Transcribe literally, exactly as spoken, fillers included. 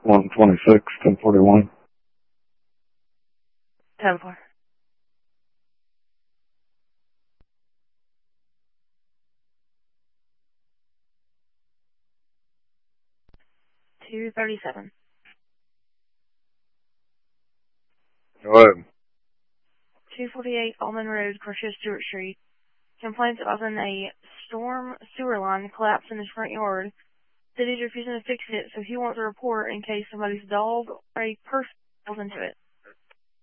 one twenty-six, ten forty-one. ten four. two thirty-seven. Go ahead. two forty-eight Almond Road, Crochet Stewart Street. Complaints about a storm sewer line collapsed in his front yard. City's refusing to fix it, so he wants a report in case somebody's dog or a person falls into it.